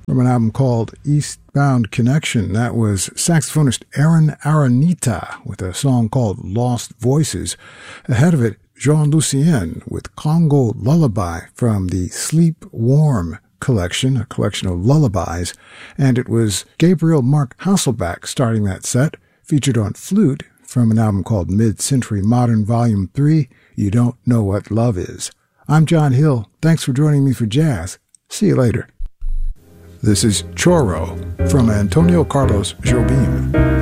From an album called Eastbound Connection, that was saxophonist Aaron Aranita with a song called Lost Voices. Ahead of it, Jean Lucien with Congo Lullaby from the Sleep Warm collection, a collection of lullabies. And it was Gabriel Mark Hasselback starting that set, featured on flute from an album called Mid-Century Modern Volume 3, You Don't Know What Love Is. I'm John Hill. Thanks for joining me for jazz. See you later. This is Choro from Antonio Carlos Jobim.